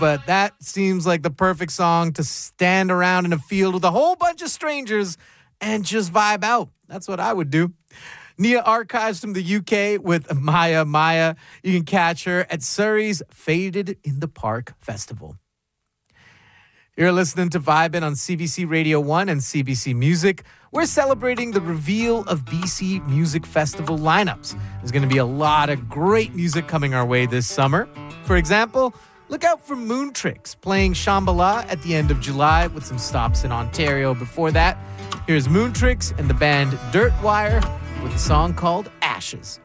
but that seems like the perfect song to stand around in a field with a whole bunch of strangers and just vibe out. That's what I would do. Nia archives from the UK with Maya Maya. You can catch her at Surrey's Faded in the Park Festival. You're listening to Vibin' on CBC Radio 1 and CBC Music. We're celebrating the reveal of BC Music Festival lineups. There's going to be a lot of great music coming our way this summer. For example, look out for Moontrix playing Shambhala at the end of July with some stops in Ontario before that. Here's Moontrix and the band Dirtwire with a song called Ashes.